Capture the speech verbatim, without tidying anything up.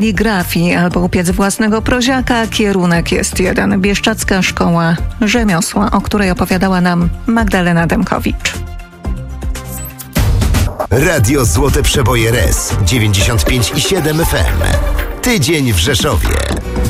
kaligrafii albo upiec własnego proziaka, kierunek jest jeden. Bieszczadzka Szkoła Rzemiosła, o której opowiadała nam Magdalena Demkowicz. Radio Złote Przeboje R E S dziewięćdziesiąt pięć i siedem F M. Tydzień w Rzeszowie.